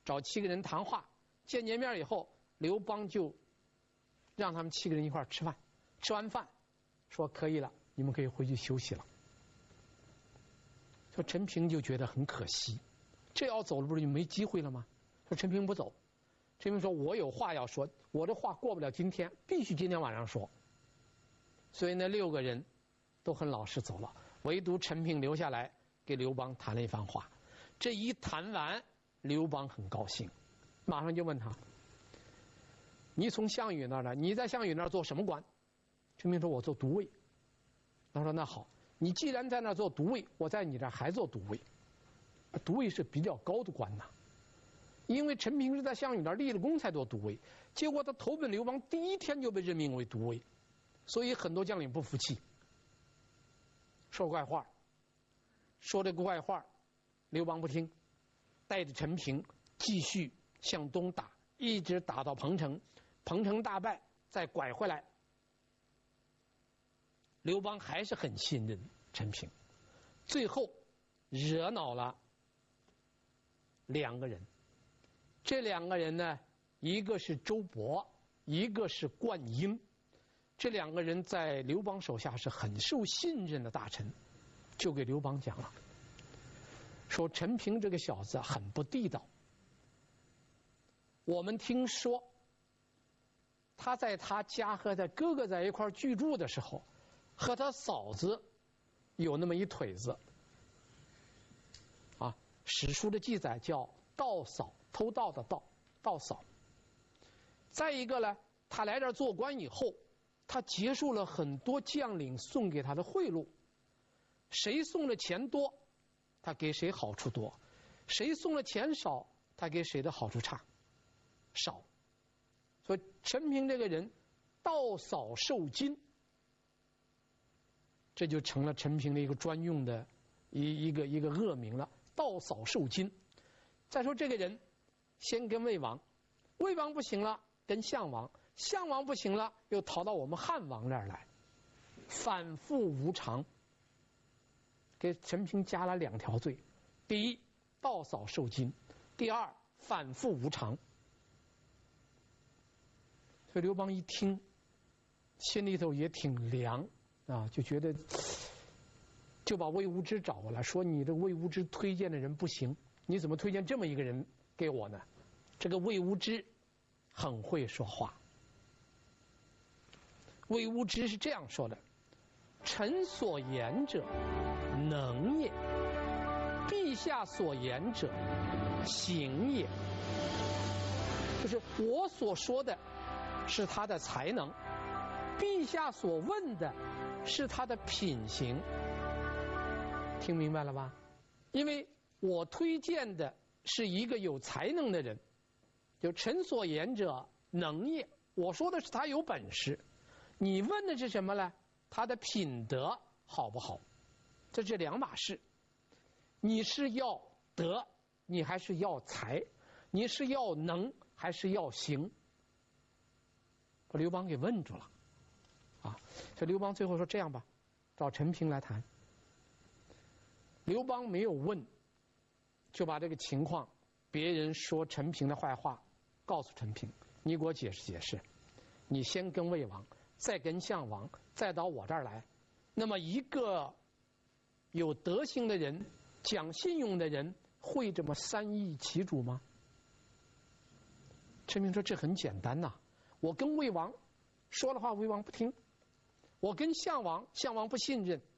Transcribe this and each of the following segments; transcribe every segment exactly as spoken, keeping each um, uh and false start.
找七个人谈话，见见面以后，刘邦就让他们七个人一块儿吃饭，吃完饭说可以了，你们可以回去休息了。说陈平就觉得很可惜，这要走了不是就没机会了吗？说陈平不走，陈平说我有话要说，我这话过不了今天，必须今天晚上说。所以那六个人都很老实走了，唯独陈平留下来给刘邦谈了一番话。这一谈完，刘邦很高兴，马上就问他，你从项羽那儿来，你在项羽那儿做什么官？陈平说我做都尉。他说那好，你既然在那儿做都尉，我在你这儿还做都尉。都尉是比较高的官呐，因为陈平是在项羽那儿立了功才做都尉，结果他投奔刘邦第一天就被任命为都尉，所以很多将领不服气，说怪话，说这个怪话，刘邦不听，带着陈平继续向东打，一直打到彭城，彭城大败，再拐回来。刘邦还是很信任陈平，最后惹恼了两个人，这两个人呢，一个是周勃，一个是灌婴。这两个人在刘邦手下是很受信任的大臣，就给刘邦讲了，说陈平这个小子很不地道，我们听说他在他家和他哥哥在一块居住的时候，和他嫂子有那么一腿子啊，史书的记载叫盗嫂，偷盗的盗，盗嫂。再一个呢，他来这儿做官以后，他结束了很多将领送给他的贿赂，谁送的钱多，他给谁好处多；谁送的钱少，他给谁的好处差少。所以陈平这个人盗嫂受金，这就成了陈平的一个专用的一一个一个恶名了，盗嫂受金。再说这个人先跟魏王，魏王不行了跟项王，项王不行了又逃到我们汉王那儿来，反复无常，给陈平加了两条罪：第一，盗嫂受金；第二，反复无常。所以刘邦一听，心里头也挺凉啊，就觉得就把魏无知找过来，说你这魏无知推荐的人不行，你怎么推荐这么一个人给我呢？这个魏无知很会说话。魏无知是这样说的：臣所言者能也，陛下所言者行也。就是我所说的是他的才能，陛下所问的是他的品行。听明白了吧？因为我推荐的是一个有才能的人，就臣所言者能也，我说的是他有本事，你问的是什么呢？他的品德好不好？这是两码事。你是要德，你还是要才？你是要能还是要行？把刘邦给问住了啊！所以刘邦最后说这样吧，找陈平来谈。刘邦没有问，就把这个情况，别人说陈平的坏话告诉陈平，你给我解释解释，你先跟魏王，再跟项王，再到我这儿来。那么一个有德行的人，讲信用的人，会这么三易其主吗？陈平说这很简单呐、啊，我跟魏王说的话，魏王不听；我跟项王，项王不信任。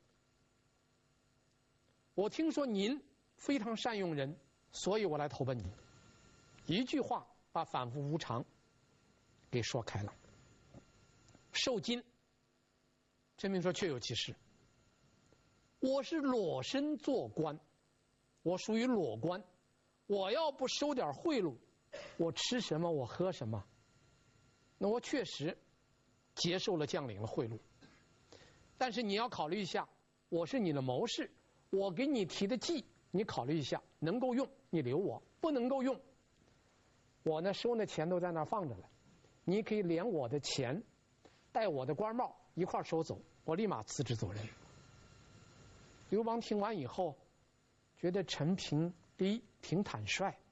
我听说您非常善用人，所以我来投奔你。一句话把反复无常给说开了。受金，陈平说确有其事。我是裸身做官，我属于裸官，我要不收点贿赂，我吃什么我喝什么？那我确实接受了将领的贿赂，但是你要考虑一下，我是你的谋士，我给你提的计，你考虑一下，能够用你留我，不能够用，我呢收那钱都在那放着了，你可以连我的钱带我的官帽一块收走，我立马辞职走人。刘邦听完以后，觉得陈平第一挺坦率，